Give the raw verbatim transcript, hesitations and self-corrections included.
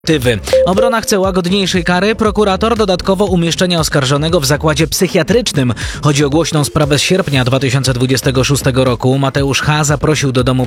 Obrona chce łagodniejszej kary, prokurator dodatkowo umieszczenia oskarżonego w zakładzie psychiatrycznym. Chodzi o głośną sprawę z sierpnia dwa tysiące dwudziestego szóstego roku. Mateusz H. zaprosił do domu